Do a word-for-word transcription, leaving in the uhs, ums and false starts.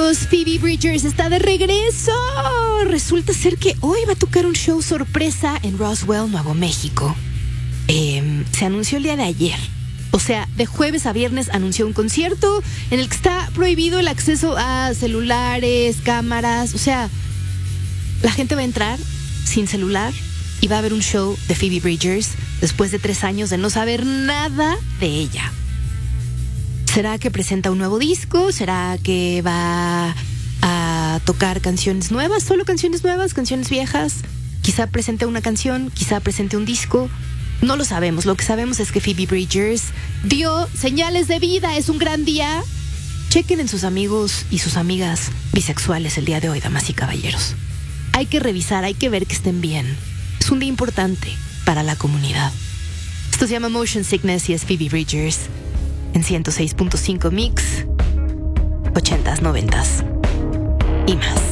amigos, Phoebe Bridgers está de regreso. Resulta ser que hoy va a tocar un show sorpresa en Roswell, Nuevo México. Eh, se anunció el día de ayer. O sea, de jueves a viernes anunció un concierto en el que está prohibido el acceso a celulares, cámaras. O sea, la gente va a entrar sin celular y va a haber un show de Phoebe Bridgers después de tres años de no saber nada de ella. ¿Será que presenta un nuevo disco? ¿Será que va a tocar canciones nuevas? ¿Solo canciones nuevas? ¿Canciones viejas? Quizá presente una canción, quizá presente un disco. No lo sabemos. Lo que sabemos es que Phoebe Bridgers dio señales de vida. Es un gran día. Chequen en sus amigos y sus amigas bisexuales el día de hoy, damas y caballeros. Hay que revisar, hay que ver que estén bien. Es un día importante para la comunidad. Esto se llama Motion Sickness y es Phoebe Bridgers en ciento seis punto cinco Mix, ochentas, noventas y más.